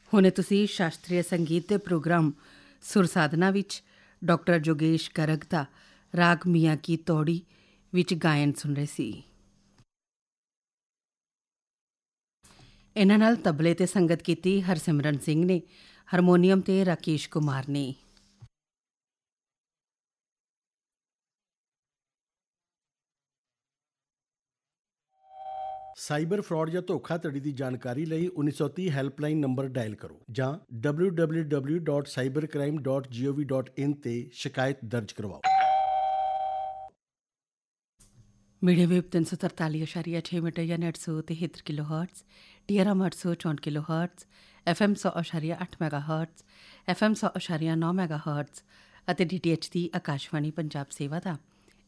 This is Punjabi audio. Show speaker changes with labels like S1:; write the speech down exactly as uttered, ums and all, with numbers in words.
S1: ਹੁਣੇ ਤੁਸੀਂ ਸ਼ਾਸਤਰੀ ਸੰਗੀਤ ਦੇ ਪ੍ਰੋਗਰਾਮ ਸੁਰ ਸਾਧਨਾ ਵਿੱਚ ਡਾਕਟਰ ਜੋਗੇਸ਼ ਗਰਗ ਦਾ ਰਾਗ ਮੀਆਂ ਕੀ ਤੌੜੀ ਵਿੱਚ ਗਾਇਨ ਸੁਣ ਰਹੇ ਸੀ। ਇਹਨਾਂ ਨਾਲ ਤਬਲੇ ਤੇ ਸੰਗਤ ਕੀਤੀ ਹਰਸਿਮਰਨ ਸਿੰਘ ਨੇ, ਹਾਰਮੋਨੀਅਮ ਤੇ ਰਾਕੇਸ਼ ਕੁਮਾਰ ਨੇ।
S2: ਸਾਈਬਰ ਫਰਾਡ ਜਾਂ ਧੋਖਾਧੜੀ ਦੀ ਜਾਣਕਾਰੀ ਲਈ ਉੱਨੀ ਸੌ ਤੀਹ ਹੈਲਪਲਾਈਨ ਨੰਬਰ ਡਾਇਲ ਕਰੋ ਜਾਂ W W W dot cyber crime dot gov dot in ਤੇ ਸ਼ਿਕਾਇਤ ਦਰਜ ਕਰਵਾਓ।
S1: ਮੀਡੀਆ ਵੇਵ ਤਿੰਨ ਸੌ ਤਰਤਾਲੀ ਅਸ਼ਾਰੀਆ ਛੇ ਮੀਟਰ ਜਾਂ ਨੈਟ ਸੌ ਤਿਹੱਤਰ kilo hurts, D R M ਅੱਠ ਸੌ ਚੌਂਹਠ ਕਿਲੋ ਹਰਟਸ, ਐਫ ਐਮ ਸੌ ਅਸ਼ਾਰੀਆ ਅੱਠ ਮੈਗਾ ਹਰਟਸ, ਐਫ ਐਮ ਸੌ ਅਸ਼ਾਰੀਆ ਨੌ ਮੈਗਾ ਹਰਟਸ ਅਤੇ ਡੀ ਟੀ ਐਚ ਦੀ ਆਕਾਸ਼ਵਾਣੀ ਪੰਜਾਬ ਸੇਵਾ ਦਾ